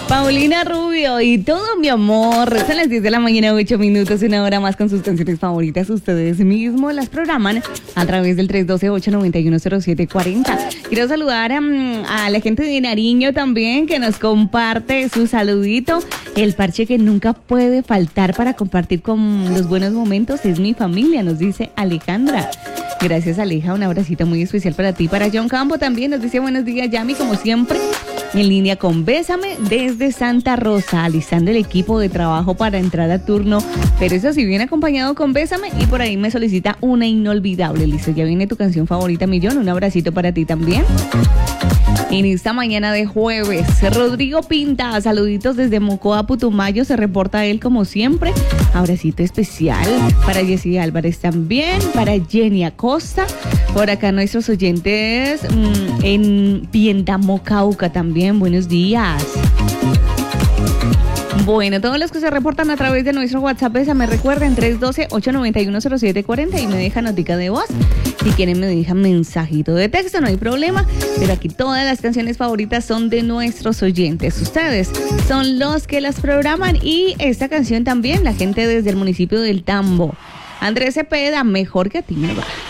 Paulina Rubio y todo mi amor. Son las 10 de la mañana, 8 minutos, una hora más con sus canciones favoritas. Ustedes mismos las programan a través del 312-891-0740. Quiero saludar a la gente de Nariño también, que nos comparte su saludito. El parche que nunca puede faltar para compartir con los buenos momentos es mi familia, nos dice Alejandra. Gracias, Aleja, un abracito muy especial para ti. Para John Campo también nos dice buenos días, Yami, como siempre, en línea con Bésame desde Santa Rosa, alistando el equipo de trabajo para entrar a turno, pero eso sí, viene acompañado con Bésame y por ahí me solicita una inolvidable. Listo, ya viene tu canción favorita, Millón, un abracito para ti también. En esta mañana de jueves, Rodrigo Pinta, saluditos desde Mocoa, Putumayo, se reporta él como siempre. Abracito especial para Jessy Álvarez también, para Jenny Acosta, por acá nuestros oyentes en Piendamo, Cauca también, buenos días. Bueno, todos los que se reportan a través de nuestro WhatsApp, me recuerden 312-891-0740 y me dejan notica de voz. Si quieren me dejan mensajito de texto, no hay problema, pero aquí todas las canciones favoritas son de nuestros oyentes. Ustedes son los que las programan y esta canción también, la gente desde el municipio del Tambo. Andrés Cepeda, mejor que a ti me va.